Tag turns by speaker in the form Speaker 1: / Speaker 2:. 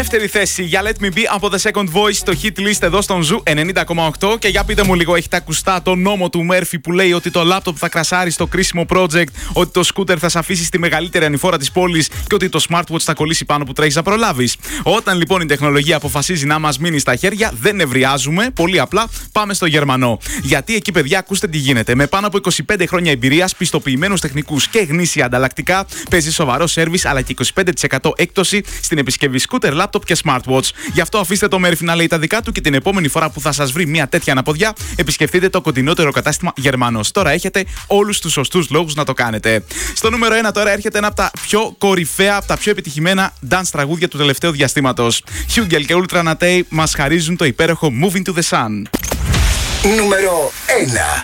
Speaker 1: Δεύτερη θέση για Let Me Be από The Second Voice στο hit list εδώ στον Ζου 90,8. Και για πείτε μου λίγο, έχετε ακουστά το νόμο του Μέρφυ που λέει ότι το λάπτοπ θα κρασάρει στο κρίσιμο project, ότι το σκούτερ θα σε αφήσει στη μεγαλύτερη ανηφόρα της πόλης και ότι το smartwatch θα κολλήσει πάνω που τρέχεις να προλάβεις. Όταν λοιπόν η τεχνολογία αποφασίζει να μας μείνει στα χέρια, δεν νευριάζουμε. Πολύ απλά πάμε στο Γερμανό. Γιατί εκεί, παιδιά, ακούστε τι γίνεται. Με πάνω από 25 χρόνια εμπειρίας, πιστοποιημένους τεχνικούς και γνήσια ανταλλακτικά, παίζει σοβαρό σέρβις αλλά και 25% έκπτωση στην επισκευή σκούτερ, λάπτοπ και smartwatch. Γι' αυτό αφήστε το Μέρφυ να λέει τα δικά του και την επόμενη φορά που θα σας βρει μια τέτοια αναποδιά, επισκεφτείτε το κοντινότερο κατάστημα Γερμανός. Τώρα έχετε όλους τους σωστούς λόγους να το κάνετε. Στο νούμερο 1 τώρα έρχεται ένα από τα πιο κορυφαία, από τα πιο επιτυχημένα dance τραγούδια του τελευταίου διαστήματος. Hugel και Ultra Natay μας χαρίζουν το υπέροχο Moving to the Sun.
Speaker 2: Νούμερο 1.